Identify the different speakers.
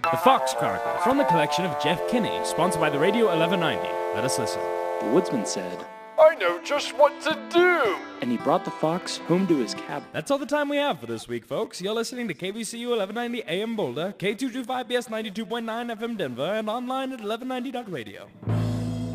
Speaker 1: The Fox Chronicles, from the collection of Jeff Kinney, sponsored by the Radio 1190. Let us listen.
Speaker 2: The woodsman said,
Speaker 3: I know just what to do!
Speaker 2: and he brought the fox home to his cabin.
Speaker 1: That's all the time we have for this week, folks. You're listening to KVCU 1190 AM Boulder, K225BS 92.9 FM Denver, and online at 1190.radio.